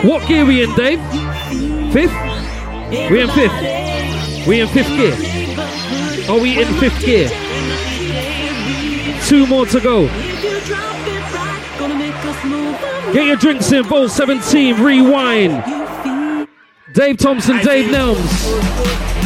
What gear we in, Dave? Fifth? We in fifth. We in fifth gear. Are we in fifth gear? 2 more to go. Get your drinks in, Bowl 17, rewind. Dave Thompson, Dave Nelms.